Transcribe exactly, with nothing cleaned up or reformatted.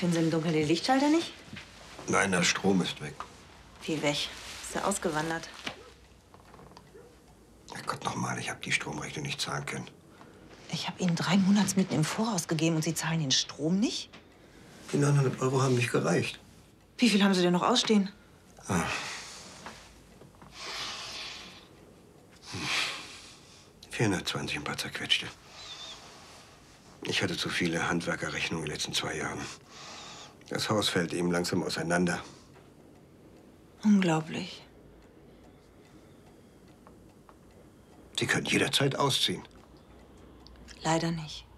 Finden Sie im Dunkeln den Lichtschalter nicht? Nein, der Strom ist weg. Wie weg? Ist er ausgewandert? Herrgott, nochmal, ich habe die Stromrechnung nicht zahlen können. Ich habe Ihnen drei Monatsmieten im Voraus gegeben und Sie zahlen den Strom nicht? Die neunhundert Euro haben nicht gereicht. Wie viel haben Sie denn noch ausstehen? Ah. vierhundertzwanzig, ein paar zerquetschte. Ich hatte zu viele Handwerkerrechnungen in den letzten zwei Jahren. Das Haus fällt eben langsam auseinander. Unglaublich. Sie können jederzeit ausziehen. Leider nicht.